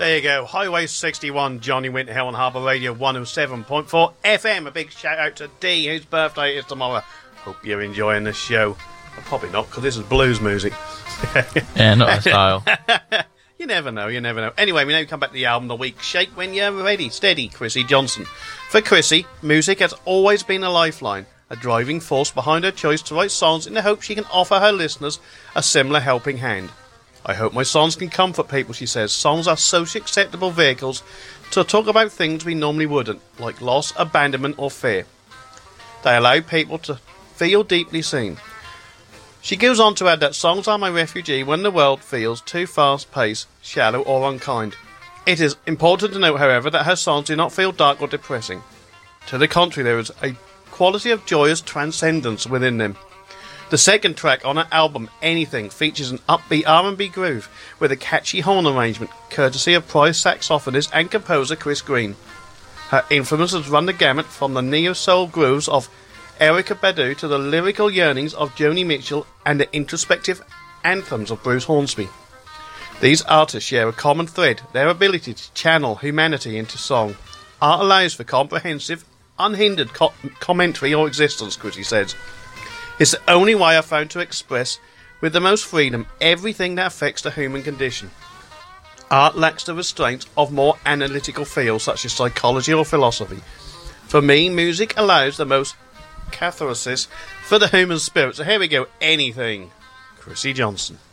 There you go. Highway 61, Johnny Winterhill on Harbour Radio 107.4 FM. A big shout out to Dee, whose birthday it is tomorrow. Hope you're enjoying the show. Well, probably not, because this is blues music. Yeah, not a style. You never know, you never know. Anyway, we now come back to the album The Week. Shake when you're ready. Steady, Chrissy Johnson. For Chrissy, music has always been a lifeline, a driving force behind her choice to write songs in the hope she can offer her listeners a similar helping hand. I hope my songs can comfort people, she says. Songs are socially acceptable vehicles to talk about things we normally wouldn't, like loss, abandonment or fear. They allow people to feel deeply seen. She goes on to add that songs are my refugee when the world feels too fast-paced, shallow or unkind. It is important to note, however, that her songs do not feel dark or depressing. To the contrary, there is a quality of joyous transcendence within them. The second track on her album, Anything, features an upbeat R&B groove with a catchy horn arrangement, courtesy of prize saxophonist and composer Chris Green. Her influences run the gamut from the neo-soul grooves of Erykah Badu to the lyrical yearnings of Joni Mitchell and the introspective anthems of Bruce Hornsby. These artists share a common thread, their ability to channel humanity into song. Art allows for comprehensive, unhindered commentary or existence, Chrissy says. It's the only way I've found to express, with the most freedom, everything that affects the human condition. Art lacks the restraints of more analytical fields such as psychology or philosophy. For me, music allows the most catharsis for the human spirit. So here we go, Anything. Chrissy Johnson.